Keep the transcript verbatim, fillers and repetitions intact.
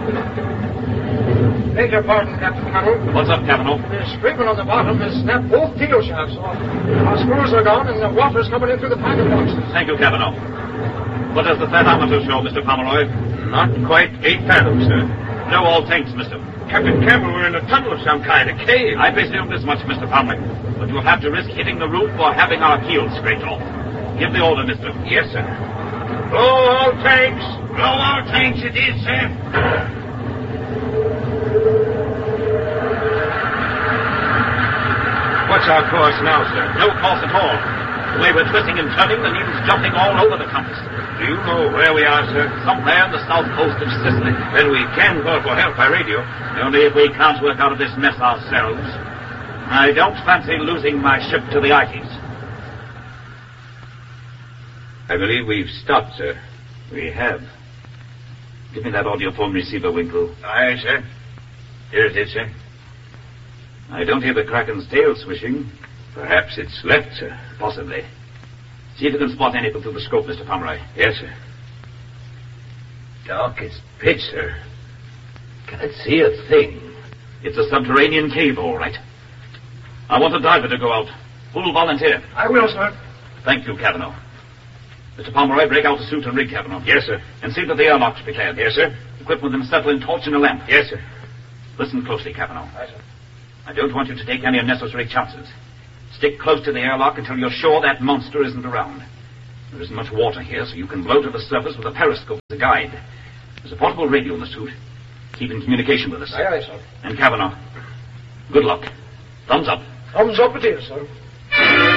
Beg your pardon, Captain Carroll. What's up, Cavanaugh? The scraping on the bottom has snapped both keel shafts off. Our screws are gone, and the water's coming in through the packet boxes. Thank you, Cavanaugh. What does the thermometer show, Mister Pomeroy? Not quite eight fathoms, sir. Blow all tanks, mister. Captain Campbell, we're in a tunnel of some kind, a cave. I presumed as much, Mister Pomeroy. But you'll have to risk hitting the roof or having our keels scraped off. Give the order, mister. Yes, sir. Blow all tanks. Blow all tanks, it is, sir. What's our course now, sir? No course at all. The way we're twisting and turning, the needle's jumping all over the compass. Do you know where we are, sir? Somewhere on the south coast of Sicily. Then we can call for help by radio. Only if we can't work out of this mess ourselves. I don't fancy losing my ship to the Ites. I believe we've stopped, sir. We have. Give me that audiophone receiver, Winkle. Aye, sir. Here it is, sir. I don't hear the Kraken's tail swishing. Perhaps it's left, sir. Possibly. See if you can spot anything through the scope, Mister Pomeroy. Yes, sir. Dark as pitch, sir. Can't see a thing. It's a subterranean cave, all right. I want a diver to go out. Who'll volunteer? I will, sir. Thank you, Cavanaugh. Mister Pomeroy, break out the suit and rig, Cavanaugh. Yes, sir. And see that the airlocks be cleared. Yes, sir. Equip with them acetylene torch and a lamp. Yes, sir. Listen closely, Cavanaugh. Aye, sir. I don't want you to take any unnecessary chances. Stick close to the airlock until you're sure that monster isn't around. There isn't much water here, so you can blow to the surface with a periscope as a guide. There's a portable radio in the suit. Keep in communication with us. Aye, aye, sir. And Cavanaugh, good luck. Thumbs up. Thumbs up it is, sir.